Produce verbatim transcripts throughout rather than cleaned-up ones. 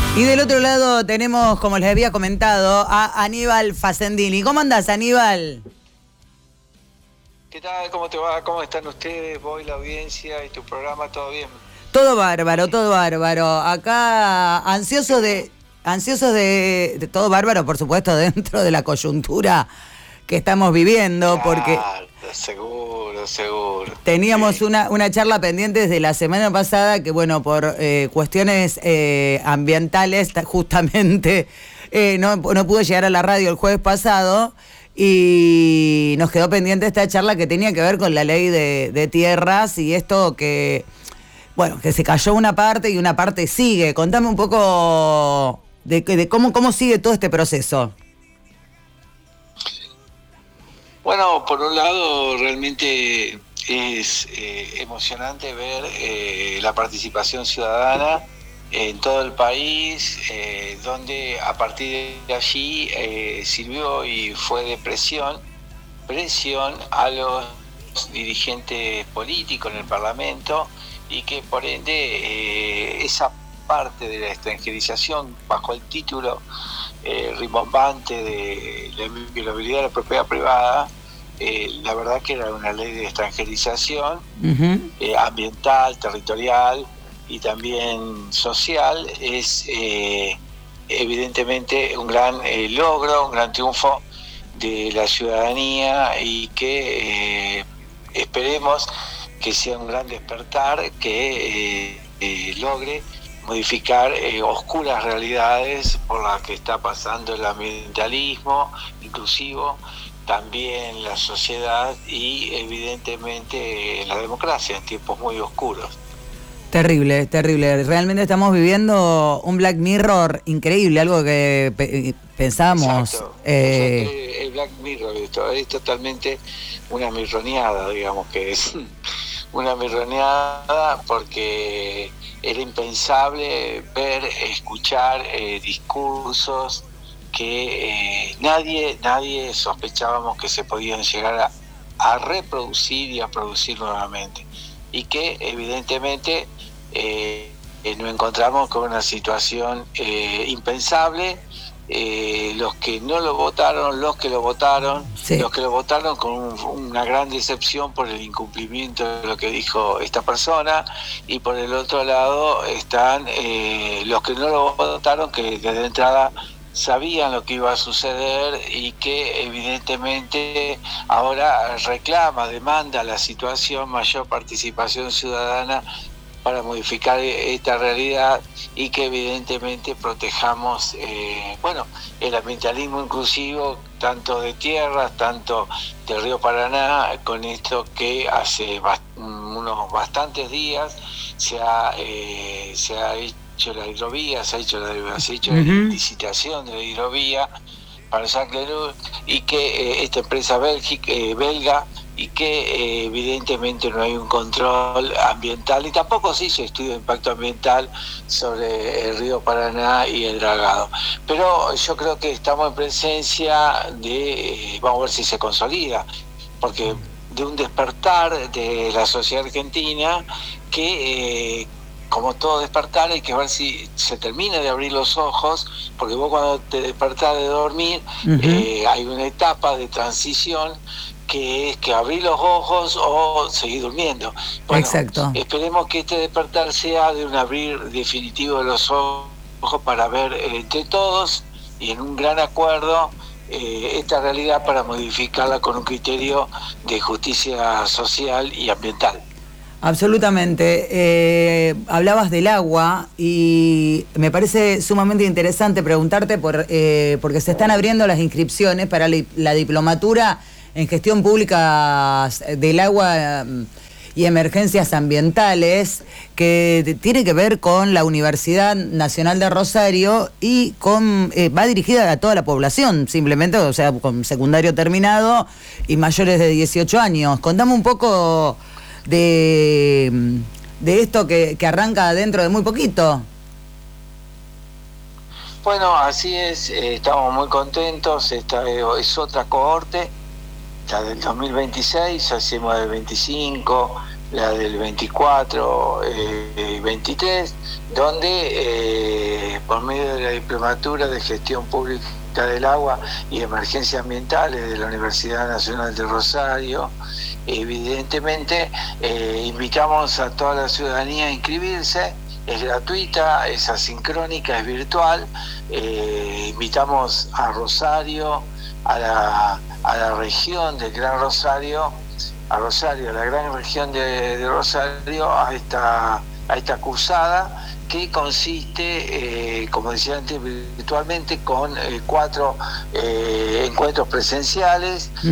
Y del otro lado tenemos, como les había comentado, a Aníbal Facendini. ¿Cómo andás, Aníbal? ¿Qué tal? ¿Cómo te va? ¿Cómo están ustedes? Vos y la audiencia y tu programa, ¿todo bien? Todo bárbaro, todo bárbaro. Acá ansioso de, ansiosos de, de todo bárbaro, por supuesto, dentro de la coyuntura que estamos viviendo, Claro, porque seguro, seguro. teníamos Sí. una, una charla pendiente desde la semana pasada que, bueno, por eh, cuestiones eh, ambientales, justamente eh, no, no pude llegar a la radio el jueves pasado y nos quedó pendiente esta charla que tenía que ver con la ley de, de tierras y esto que, bueno, que se cayó una parte y una parte sigue. Contame un poco de, de cómo, cómo sigue todo este proceso. Bueno, por un lado, realmente es eh, emocionante ver eh, la participación ciudadana en todo el país, eh, donde a partir de allí eh, sirvió y fue de presión, presión a los dirigentes políticos en el Parlamento y que por ende eh, esa parte de la extranjerización bajo el título eh, rimbombante de la inviolabilidad de la propiedad privada, eh, la verdad que era una ley de extranjerización uh-huh. eh, ambiental, territorial y también social, es eh, evidentemente un gran eh, logro, un gran triunfo de la ciudadanía y que eh, esperemos que sea un gran despertar que eh, eh, logre modificar eh, oscuras realidades por las que está pasando el ambientalismo inclusivo, también la sociedad y evidentemente eh, la democracia en tiempos muy oscuros. Terrible, terrible. Realmente estamos viviendo un Black Mirror increíble, algo que pe- pensábamos. Exacto. Eh... Exacto. El Black Mirror esto, es totalmente una mirroneada, digamos que es una mirroneada porque era impensable ver, escuchar eh, discursos que eh, nadie, nadie sospechábamos que se podían llegar a, a reproducir y a producir nuevamente. Y que evidentemente eh, eh, nos encontramos con una situación eh, impensable. Eh, los que no lo votaron, los que lo votaron, sí. los que lo votaron con un, una gran decepción por el incumplimiento de lo que dijo esta persona, y por el otro lado están eh, los que no lo votaron, que desde entrada sabían lo que iba a suceder y que evidentemente ahora reclama, demanda la situación, mayor participación ciudadana para modificar esta realidad y que evidentemente protejamos eh, bueno, el ambientalismo inclusivo, tanto de tierras, tanto del río Paraná, con esto que hace bast- unos bastantes días se ha, eh, se ha hecho la hidrovía, se ha hecho la, se ha hecho uh-huh. la licitación de la hidrovía para San Clerú y que eh, esta empresa Bélgica, eh, belga y que eh, evidentemente no hay un control ambiental y tampoco se hizo estudio de impacto ambiental sobre el río Paraná y el dragado. Pero yo creo que estamos en presencia de, eh, vamos a ver si se consolida, porque de un despertar de la sociedad argentina que... Eh, como todo despertar hay que ver si se termina de abrir los ojos, porque vos cuando te despertás de dormir uh-huh. eh, hay una etapa de transición que es que abrir los ojos o seguir durmiendo. Bueno, exacto. Esperemos que este despertar sea de un abrir definitivo de los ojos para ver eh, entre todos y en un gran acuerdo eh, esta realidad para modificarla con un criterio de justicia social y ambiental. Absolutamente. Eh, hablabas del agua y me parece sumamente interesante preguntarte por eh, porque se están abriendo las inscripciones para la, la diplomatura en gestión pública del agua y emergencias ambientales, que tiene que ver con la Universidad Nacional de Rosario y con eh, va dirigida a toda la población, simplemente, o sea, con secundario terminado y mayores de dieciocho años. Contame un poco de, de esto que, que arranca dentro de muy poquito. Bueno, así es, eh, estamos muy contentos, esta es otra cohorte, la del dos mil veintiséis, hacemos la del veinticinco, la del veinticuatro, eh, veintitrés, donde eh, por medio de la Diplomatura de Gestión Pública del Agua y Emergencias Ambientales de la Universidad Nacional de Rosario. Evidentemente, eh, invitamos a toda la ciudadanía a inscribirse. Es gratuita, es asincrónica, es virtual. Eh, invitamos a Rosario, a la, a la región del Gran Rosario, a Rosario, a la gran región de, de Rosario, a esta, a esta cursada que consiste, eh, como decía antes, virtualmente con eh, cuatro eh, encuentros presenciales, uh-huh.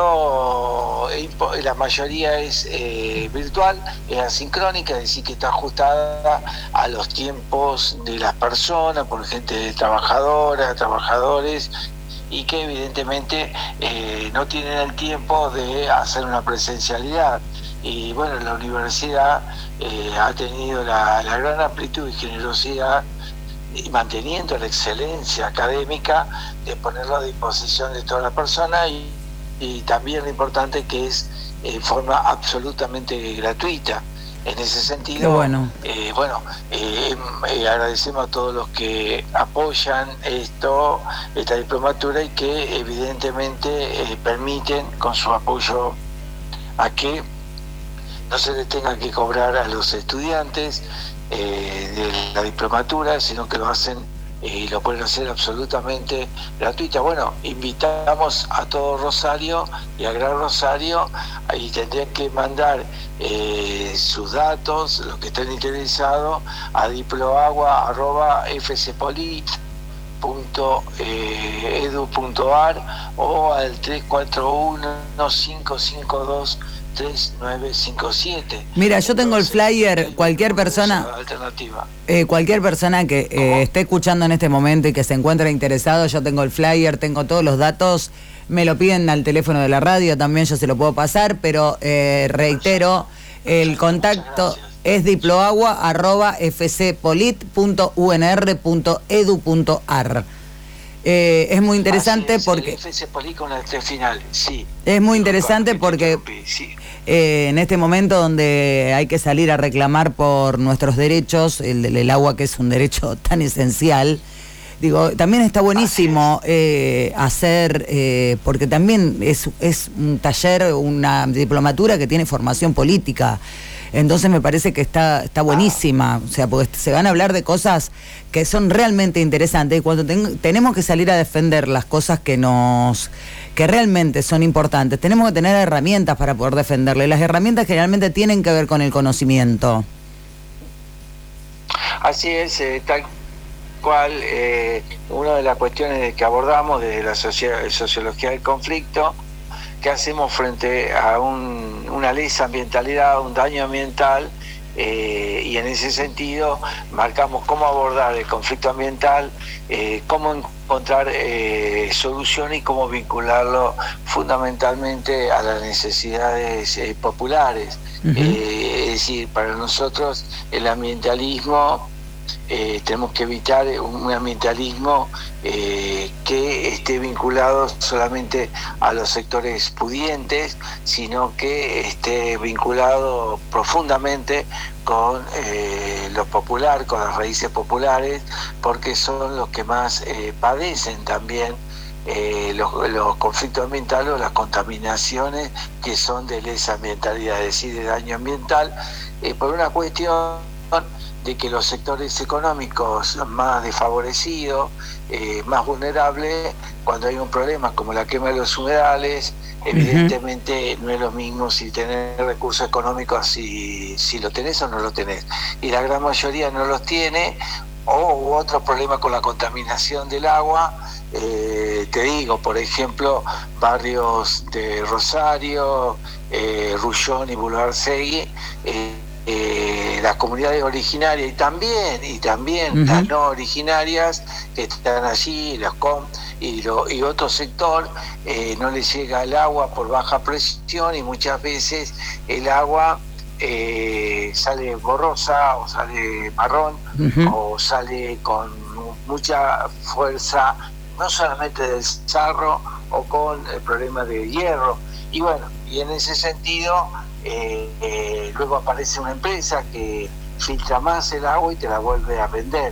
pero eh, la mayoría es eh, virtual, es asincrónica, es decir, que está ajustada a los tiempos de las personas, por gente trabajadora, trabajadores, y que evidentemente eh, no tienen el tiempo de hacer una presencialidad. Y bueno, la universidad eh, ha tenido la, la gran amplitud y generosidad, y manteniendo la excelencia académica, de ponerlo a disposición de todas las personas, y, y también lo importante que es en eh, forma absolutamente gratuita. En ese sentido, bueno, eh, bueno eh, eh, agradecemos a todos los que apoyan esto, esta diplomatura, y que evidentemente eh, permiten con su apoyo a que no se les tenga que cobrar a los estudiantes eh, de la diplomatura, sino que lo hacen y eh, lo pueden hacer absolutamente gratuita. Bueno, invitamos a todo Rosario y a Gran Rosario, y tendrían que mandar eh, sus datos, los que estén interesados, a diploagua arroba f c polit punto edu punto a r o al tres cuatro uno, cinco cinco dos, tres nueve cinco siete. Mira, yo tengo el flyer, cualquier persona alternativa. Eh, cualquier persona que eh, esté escuchando en este momento y que se encuentre interesado, yo tengo el flyer, tengo todos los datos, me lo piden al teléfono de la radio, también yo se lo puedo pasar, pero eh, reitero, el contacto es diploagua arroba f c polit punto u n r punto edu punto a r. Eh, es muy interesante es, porque F C Polit con la T final, sí. Es muy interesante porque sí. eh, en este momento donde hay que salir a reclamar por nuestros derechos, el del agua, que es un derecho tan esencial, digo, también está buenísimo eh, hacer, eh, porque también es, es un taller, una diplomatura que tiene formación política. Entonces me parece que está está buenísima, o sea, porque se van a hablar de cosas que son realmente interesantes, y cuando ten, tenemos que salir a defender las cosas que nos que realmente son importantes, tenemos que tener herramientas para poder defenderlas, y las herramientas generalmente tienen que ver con el conocimiento. Así es, eh, tal cual, eh, una de las cuestiones que abordamos desde la socia- sociología del conflicto, que hacemos frente a un, una lesa ambientalidad, un daño ambiental, eh, y en ese sentido marcamos cómo abordar el conflicto ambiental, eh, cómo encontrar eh, soluciones y cómo vincularlo fundamentalmente a las necesidades eh, populares. Uh-huh. Eh, es decir, para nosotros el ambientalismo, Eh, tenemos que evitar un ambientalismo eh, que esté vinculado solamente a los sectores pudientes, sino que esté vinculado profundamente con eh, lo popular, con las raíces populares, porque son los que más eh, padecen también eh, los, los conflictos ambientales o las contaminaciones que son de lesa ambientalidad, es decir, de daño ambiental, eh, por una cuestión de que los sectores económicos más desfavorecidos, eh, más vulnerables, cuando hay un problema como la quema de los humedales, evidentemente uh-huh. no es lo mismo si tenés recursos económicos, si, si lo tenés o no lo tenés. Y la gran mayoría no los tiene, o u otro problema con la contaminación del agua. Eh, te digo, por ejemplo, barrios de Rosario, eh, Rullón y Boulevard Seguí, eh, Eh, las comunidades originarias y también y también uh-huh. las no originarias que están allí, los com y, lo, y otro sector, eh, no les llega el agua por baja presión, y muchas veces el agua eh, sale borrosa o sale marrón uh-huh. o sale con mucha fuerza, no solamente del sarro o con el problema de hierro. Y bueno, y en ese sentido Eh, eh, luego aparece una empresa que filtra más el agua y te la vuelve a vender.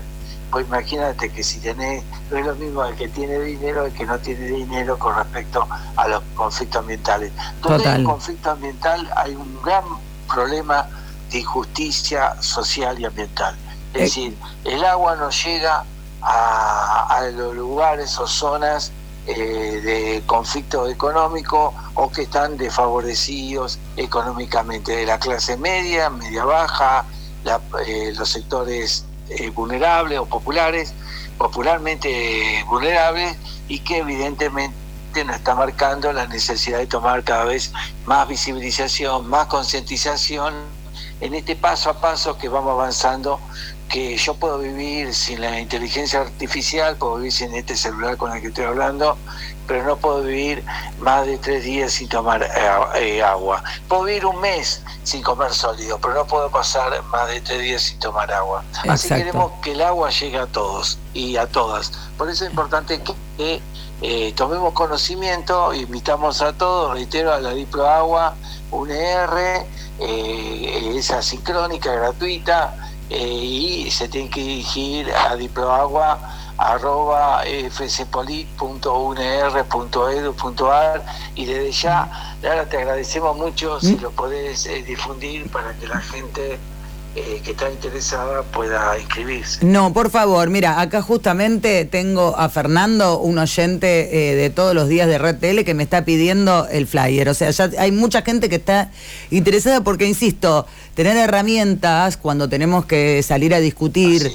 pues imagínate que si tenés, no es lo mismo el que tiene dinero el que no tiene dinero con respecto a los conflictos ambientales. Donde hay un conflicto ambiental hay un gran problema de injusticia social y ambiental. Es eh. decir, el agua no llega a, a los lugares o zonas eh, de conflicto económico o que están desfavorecidos económicamente, de la clase media, media baja, la, eh, los sectores eh, vulnerables o populares, popularmente vulnerables, y que evidentemente nos está marcando la necesidad de tomar cada vez más visibilización, más concientización en este paso a paso que vamos avanzando, que yo puedo vivir sin la inteligencia artificial, puedo vivir sin este celular con el que estoy hablando, pero no puedo vivir más de tres días sin tomar eh, eh, agua. Puedo vivir un mes sin comer sólido, pero no puedo pasar más de tres días sin tomar agua. Exacto. Así queremos que el agua llegue a todos y a todas. Por eso es importante que, que eh, tomemos conocimiento, invitamos a todos, reitero, a la Diploagua, U N R, eh, es asincrónica, gratuita, eh, y se tiene que dirigir a diploagua arroba fcpolit punto u n r punto e d u punto a r, y desde ya, Lara, te agradecemos mucho si lo podés eh, difundir para que la gente eh, que está interesada pueda inscribirse. No, por favor, mira, acá justamente tengo a Fernando, un oyente eh, de todos los días de Red Tele, que me está pidiendo el flyer. O sea, ya hay mucha gente que está interesada porque, insisto, tener herramientas cuando tenemos que salir a discutir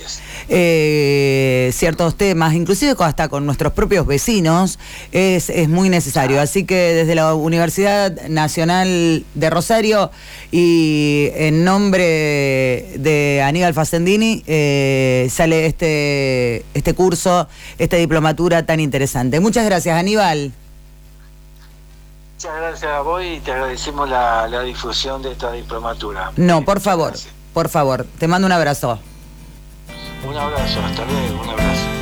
eh, ciertos temas, inclusive hasta con nuestros propios vecinos, es, es muy necesario. Así que desde la Universidad Nacional de Rosario y en nombre de Aníbal Facendini eh, sale este, este curso, esta diplomatura tan interesante. Muchas gracias, Aníbal. Muchas gracias a vos y te agradecemos la, la difusión de esta diplomatura. No, por favor, por favor, te mando un abrazo. Un abrazo, hasta luego, un abrazo.